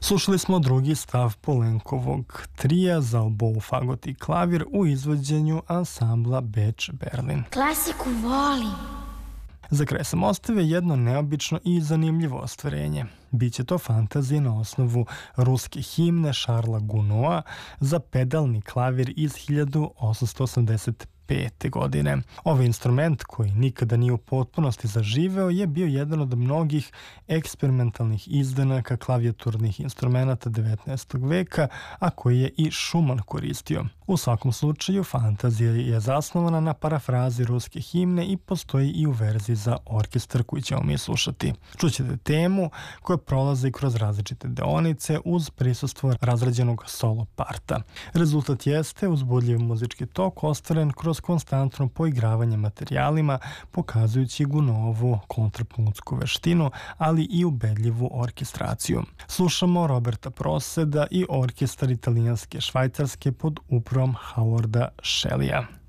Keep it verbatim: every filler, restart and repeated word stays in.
Slušali smo drugi stav Poulencovog trija za obou, fagot i klavir u izvođenju ansambla Beč-Berlin. Klasiku volim. Za kraj sam ostavio jedno neobično i zanimljivo ostvarenje. Biće to fantazija na osnovu ruske himne Šarla Gounod'a za pedalni klavir iz hiljadu osamsto osamdeset pete. godine. Ovaj instrument, koji nikada nije u potpunosti zaživeo, je bio jedan od mnogih eksperimentalnih izdanaka klavijaturnih instrumenta devetnaestog veka, a koji je i Schumann koristio. U svakom slučaju, fantazija je zasnovana na parafrazi ruske himne i postoji i u verziji za orkestar koju ćemo mi slušati. Čućete temu koja prolazi kroz različite deonice uz prisustvo razrađenog solo parta. Rezultat jeste uzbudljiv muzički tok ostvaren kroz konstantno poigravanje materijalima, pokazujući Gounod'ovu kontrapuntsku veštinu, ali i ubedljivu orkestraciju. Slušamo Roberta Proseda i orkestar italijanske Švajcarske pod upravom Howarda Shelleya.